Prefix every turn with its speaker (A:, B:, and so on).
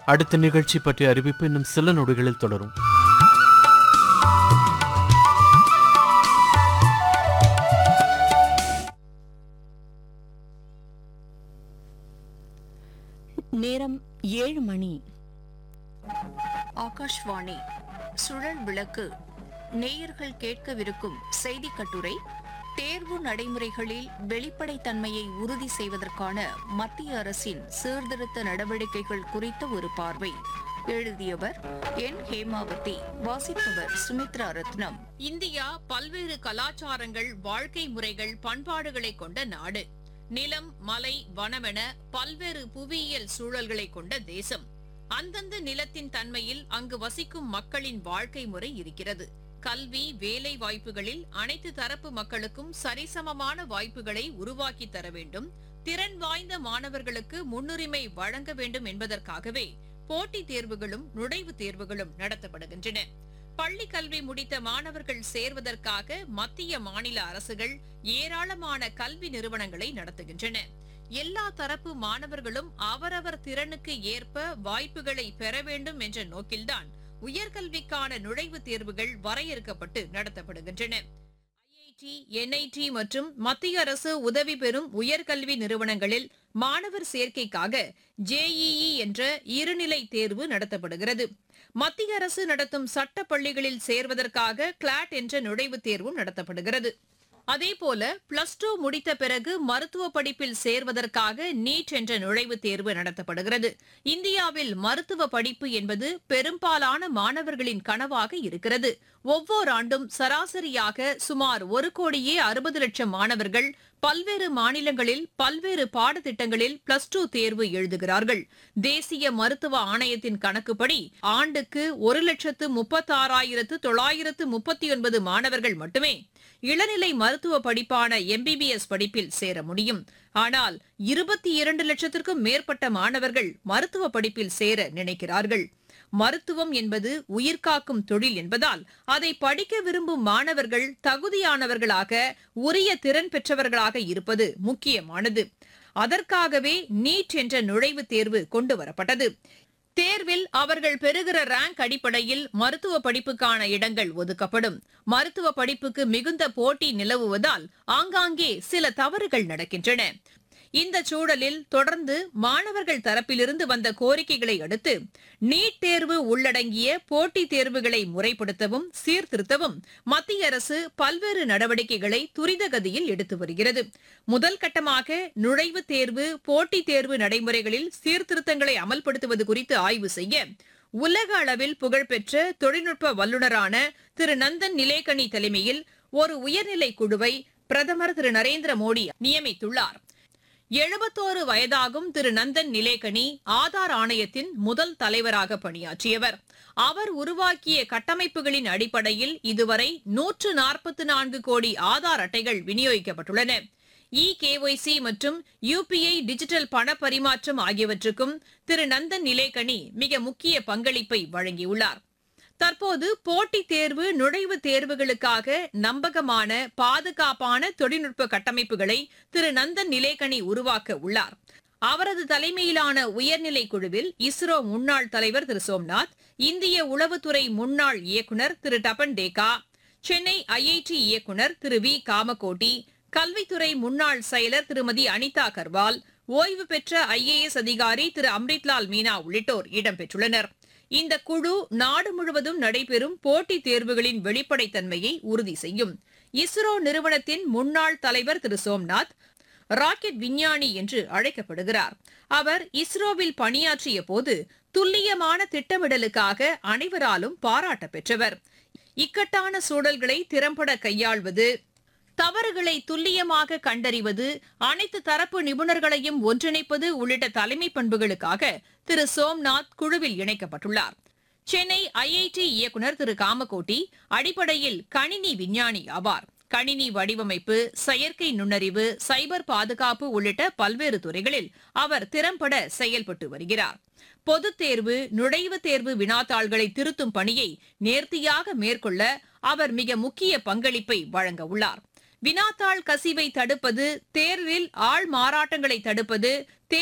A: அடுத்த நிகழ்ச்சி பற்றிய அறிவிப்பு இன்னும் சில நொடிகளில் தொடரும்.
B: நேரம் 7 மணி.
C: ஆகாஷ்வாணி சுழல் விளக்கு. நேயர்கள் கேட்கவிருக்கும் செய்தி கட்டுரை தேர்வு நடைமுறைகளில் வெளிப்படைத்தன்மையை உறுதி செய்வதற்கான மத்திய அரசின் சீர்திருத்த நடவடிக்கைகள் குறித்த ஒரு பார்வை. எழுதியவர் என் ஹேமாவதி. வாசிப்பவர் சுமித்ரா ரத்னம்.
D: இந்தியா பல்வேறு கலாச்சாரங்கள், வாழ்க்கை முறைகள், பண்பாடுகளை கொண்ட நாடு. நிலம், மலை, வனமென பல்வேறு புவியியல் சூழல்களை கொண்ட தேசம். அந்தந்த நிலத்தின் தன்மையில் அங்கு வசிக்கும் மக்களின் வாழ்க்கை முறை இருக்கிறது. கல்வி, வேலை வாய்ப்புகளில் அனைத்து தரப்பு மக்களுக்கும் சரிசமமான வாய்ப்புகளை உருவாக்கி தர வேண்டும். திறன் வாய்ந்த மாணவர்களுக்கு முன்னுரிமை வழங்க வேண்டும் என்பதற்காகவே போட்டித் தேர்வுகளும் நுழைவுத் தேர்வுகளும் நடத்தப்படுகின்றன. பள்ளி கல்வி முடித்த மாணவர்கள் சேர்வதற்காக மத்திய மாநில அரசுகள் ஏராளமான கல்வி நிறுவனங்களை நடத்துகின்றன. எல்லா தரப்பு மாணவர்களும் அவரவர் திறனுக்கு ஏற்ப வாய்ப்புகளை பெற வேண்டும் என்ற நோக்கில்தான் உயர்கல்விக்கான நுழைவுத் தேர்வுகள் வரையறுக்கப்பட்டு நடத்தப்படுகின்றன. ஐஐடி, என்ஐடி மற்றும் மத்திய அரசு உதவி பெறும் உயர்கல்வி நிறுவனங்களில் மாணவர் சேர்க்கைக்காக ஜேஇஇ என்ற இருநிலை தேர்வு நடத்தப்படுகிறது. மத்திய அரசு நடத்தும் சட்ட பள்ளிகளில் சேர்வதற்காக கிளாட் என்ற நுழைவுத் தேர்வும் நடத்தப்படுகிறது. அதேபோல பிளஸ் 2 முடித்த பிறகு மருத்துவ படிப்பில் சேர்வதற்காக நீட் என்ற நுழைவுத் தேர்வு நடத்தப்படுகிறது. இந்தியாவில் மருத்துவ படிப்பு என்பது பெரும்பாலான மாணவர்களின் கனவாக இருக்கிறது. ஒவ்வொரு ஆண்டும் சராசரியாக சுமார் 1,60,00,000 மாணவர்கள் பல்வேறு மாநிலங்களில் பல்வேறு பாடத்திட்டங்களில் பிளஸ் 2 தேர்வு எழுதுகிறார்கள். தேசிய மருத்துவ ஆணையத்தின் கணக்குப்படி ஆண்டுக்கு 1,36,939 மாணவர்கள் மட்டுமே இளநிலை மருத்துவ படிப்பான MBBS படிப்பில் சேர முடியும். ஆனால் 22 லட்சத்திற்கும் மேற்பட்ட மாணவர்கள் மருத்துவ படிப்பில் சேர நினைக்கிறார்கள். மருத்துவம் என்பது உயிர்காக்கும் தொழில் என்பதால் அதை படிக்க விரும்பும் மாணவர்கள் தகுதியானவர்களாக, உரிய திறன் பெற்றவர்களாக இருப்பது முக்கியமானது. அதற்காகவே நீட் என்ற நுழைவுத் தேர்வு கொண்டு வரப்பட்டது. தேர்வில் அவர்கள் பெறுகிற ரேங்க் அடிப்படையில் மருத்துவ படிப்புக்கான இடங்கள் ஒதுக்கப்படும். மருத்துவ படிப்புக்கு மிகுந்த போட்டி நிலவுவதால் ஆங்காங்கே சில தவறுகள் நடக்கின்றன. இந்த சூழலில் தொடர்ந்து மாணவர்கள் தரப்பிலிருந்து வந்த கோரிக்கைகளை அடுத்து நீட் தேர்வு உள்ளடங்கிய போட்டித் தேர்வுகளை முறைப்படுத்தவும் சீர்திருத்தவும் மத்திய அரசு பல்வேறு நடவடிக்கைகளை துரித கதியில் எடுத்து வருகிறது. முதல் கட்டமாக நுழைவுத் தேர்வு, போட்டித் தேர்வு நடைமுறைகளில் சீர்திருத்தங்களை அமல்படுத்துவது குறித்து ஆய்வு செய்ய உலக அளவில் புகழ்பெற்ற தொழில்நுட்ப வல்லுநரான திரு நந்தன் நிலேகனி தலைமையில் ஒரு உயர்நிலை குழுவை பிரதமர் திரு நரேந்திர மோடி நியமித்துள்ளார். 71 வயதாகும் திரு நந்தன் நிலேகனி ஆதார் ஆணையத்தின் முதல் தலைவராக பணியாற்றியவர். அவர் உருவாக்கிய கட்டமைப்புகளின் அடிப்படையில் இதுவரை 144 கோடி ஆதார் அட்டைகள் விநியோகிக்கப்பட்டுள்ளன. KYC மற்றும் UPI டிஜிட்டல் பண பரிமாற்றம் ஆகியவற்றுக்கும் திரு நந்தன் நிலேகனி மிக முக்கிய பங்களிப்பை வழங்கியுள்ளார். தற்போது போட்டித் தேர்வு, நுழைவுத் தேர்வுகளுக்காக நம்பகமான, பாதுகாப்பான தொழில்நுட்ப கட்டமைப்புகளை திரு நந்தன் நிலேகனி உருவாக்க உள்ளார். அவரது தலைமையிலான உயர்நிலை குழுவில் இஸ்ரோ முன்னாள் தலைவர் திரு சோம்நாத், இந்திய உளவுத்துறை முன்னாள் இயக்குநர் திரு டபன் டேகா, சென்னை IIT இயக்குநர் திரு V காமகோட்டி, கல்வித்துறை முன்னாள் செயலர் திருமதி அனிதா கர்வால், ஓய்வு பெற்ற IAS அதிகாரி திரு அம்ரித்லால் மீனா உள்ளிட்டோர் இடம்பெற்றுள்ளனர். இந்த குழு நாடு முழுவதும் நடைபெறும் போட்டித் தேர்வுகளின் வெளிப்படைத்தன்மையை உறுதி செய்யும். இஸ்ரோ நிறுவனத்தின் முன்னாள் தலைவர் திரு சோம்நாத் ராக்கெட் விஞ்ஞானி என்று அழைக்கப்படுகிறார். அவர் இஸ்ரோவில் பணியாற்றிய போது துல்லியமான திட்டமிடலுக்காக அனைவராலும் பாராட்ட பெற்றவர். இக்கட்டான சூழல்களை திறம்பட கையாள்வது, தவறுகளை துல்லியமாக கண்டறிவது, அனைத்து தரப்பு நிபுணர்களையும் ஒன்றிணைப்பது உள்ளிட்ட தலைமை பண்புகளுக்காக திரு சோம்நாத் குழுவில் இணைக்கப்பட்டுள்ளார். சென்னை IIT இயக்குநர் திரு காமகோட்டி அடிப்படையில் கணினி விஞ்ஞானி ஆவார். கணினி வடிவமைப்பு, செயற்கை நுண்ணறிவு, சைபர் பாதுகாப்பு உள்ளிட்ட பல்வேறு துறைகளில் அவர் திறம்பட செயல்பட்டு வருகிறார். பொதுத் தேர்வு, நுழைவுத் தேர்வு வினாத்தாள்களை திருத்தும் பணியை நேர்த்தியாக மேற்கொள்ள அவர் மிக முக்கிய பங்களிப்பை வழங்க உள்ளார். வினாத்தாள் கசிவை தடுப்பது, தேர்வில் ஆள் மாறாட்டங்களை தடுப்பது,